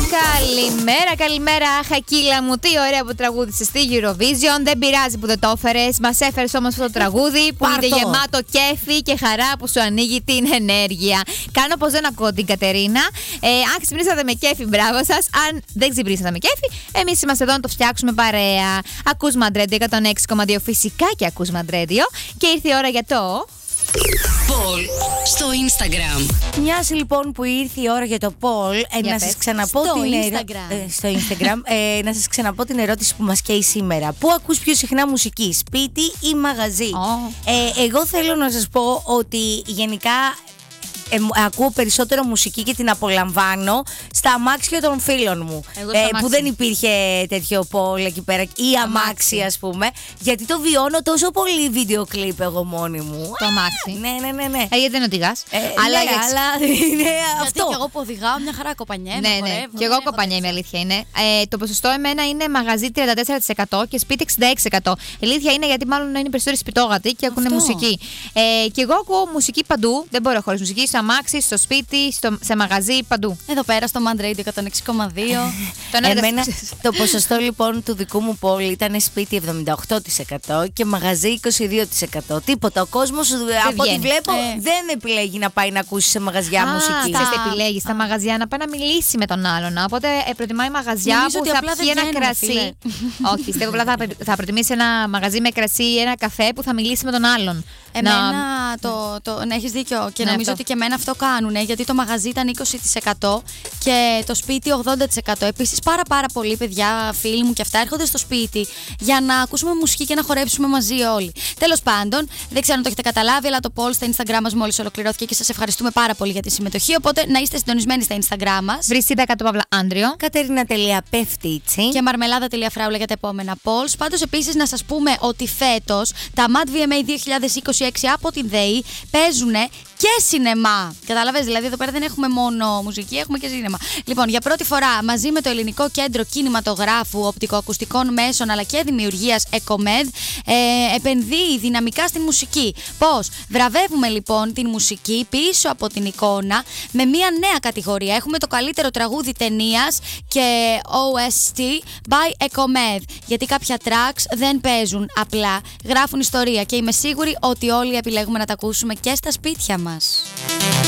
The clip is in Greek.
Καλημέρα, Χακίλα μου. Τι ωραία που τραγούδισες στη Eurovision. Δεν πειράζει που δεν το έφερες. Μας έφερες όμως αυτό το τραγούδι που είναι γεμάτο κέφι και χαρά που σου ανοίγει την ενέργεια. Κάνω πως δεν ακούω την Κατερίνα. Αν ξυπνήσατε με κέφι, μπράβο σας. Αν δεν ξυπνήσατε με κέφι, εμείς είμαστε εδώ να το φτιάξουμε παρέα. Ακούς Μαντρέντιο 106,2 φυσικά και ακούς Μαντρέντιο. Και ήρθε η ώρα για το. Poll στο Instagram. Μιας λοιπόν που ήρθε η ώρα για το poll, να σας ξαναπώ στο Instagram, να σας ξαναπώ την ερώτηση που μας καίει σήμερα. Πού ακούς πιο συχνά μουσική, σπίτι ή μαγαζί? Εγώ θέλω να σας πω ότι γενικά ακούω περισσότερο μουσική και την απολαμβάνω στα αμάξια των φίλων μου. Που δεν υπήρχε τέτοιο poll εκεί πέρα, ή αμάξι ας πούμε, γιατί το βιώνω τόσο πολύ βίντεο κλιπ εγώ μόνη μου. Το αμάξι. Ναι. Γιατί δεν οδηγάς? Αλλά είναι αυτό. Και εγώ που οδηγάω μια χαρά κοπανιέμαι. Ναι. Και εγώ κοπανιέμαι, η αλήθεια είναι. Το ποσοστό εμένα είναι μαγαζί 34% και σπίτι 66%. Η αλήθεια είναι γιατί μάλλον είναι περισσότεροι σπιτόγατοι και ακούνε μουσική. Και εγώ ακούω μουσική παντού. Δεν μπορώ χωρίς μουσική. Στο αμάξι, στο σπίτι, σε μαγαζί, παντού. Εδώ πέρα στο Mandradio 106,2. Εμένα το ποσοστό λοιπόν του δικού μου poll ήταν σπίτι 78% και μαγαζί 22%. Τίποτα. Ο κόσμος από ό,τι βλέπω δεν επιλέγει να πάει να ακούσει σε μαγαζιά μουσική. Ξέρεις τι επιλέγει στα μαγαζιά? Να πάει να μιλήσει με τον άλλον. Οπότε προτιμάει μαγαζιά που θα πιει ένα κρασί. Όχι, πιστεύω απλά θα προτιμήσει ένα μαγαζί με κρασί ή ένα καφέ που θα μιλήσει με τον άλλον. Εμένα να έχεις δίκιο και νομίζω ότι και εμένα αυτό κάνουν, γιατί το μαγαζί ήταν 20% και το σπίτι 80%. Επίσης πάρα πολλοί παιδιά, φίλοι μου και αυτά έρχονται στο σπίτι για να ακούσουμε μουσική και να χορέψουμε μαζί όλοι. Τέλος πάντων, δεν ξέρω αν το έχετε καταλάβει, αλλά το poll στα Instagram μας μόλις ολοκληρώθηκε και σας ευχαριστούμε πάρα πολύ για τη συμμετοχή, οπότε να είστε συντονισμένοι στα Instagram μας. Βρισίδα _Άντριο, Κατερίνα.Πεφτίτσι και Μαρμελάδα.Φράουλα για τα επόμενα polls. Πάντως επίσης να σας πούμε ότι φέτος τα Mad VMA 2026 από την ΔΕΗ παίζουν και σινεμά. Καταλαβαίνεις, δηλαδή εδώ πέρα δεν έχουμε μόνο μουσική, έχουμε και σινεμά. Λοιπόν, για πρώτη φορά μαζί με το Ελληνικό Κέντρο Κινηματογράφου, Οπτικοακουστικών Μέσων αλλά και Δημιουργίας ECOMED επενδύει δυναμικά στην μουσική. Πώς? Βραβεύουμε λοιπόν την μουσική πίσω από την εικόνα με μια νέα κατηγορία. Έχουμε το καλύτερο τραγούδι ταινίας και OST by ECOMED. Γιατί κάποια tracks δεν παίζουν απλά, γράφουν ιστορία και είμαι σίγουρη ότι όλοι επιλέγουμε να τα ακούσουμε και στα σπίτια μας.